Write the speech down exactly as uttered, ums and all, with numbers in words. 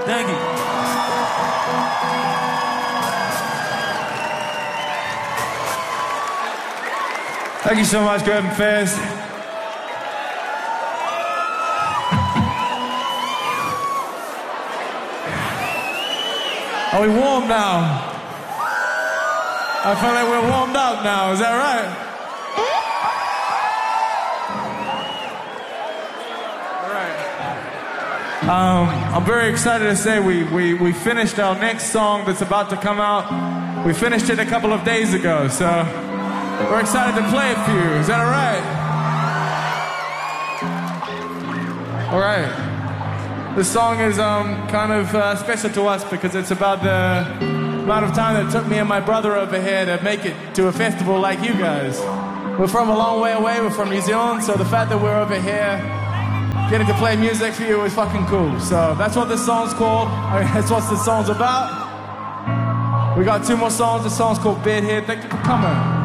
Thank you. Thank you so much, Grab and Fizz. Are we warm now? I feel like we're warmed up now, is that right? All right. Um, I'm very excited to say we, we, we finished our next song that's about to come out. We finished it a couple of days ago, so we're excited to play it for you. Is that all right? All right. This song is um, kind of uh, special to us because it's about the amount of time that it took me and my brother over here to make it to a festival like you guys. We're from a long way away. We're from New Zealand, so the fact that we're over here getting to play music for you is fucking cool. So that's what this song's called. I mean, that's what this song's about. We got two more songs. This song's called Bedhead. Thank you for coming.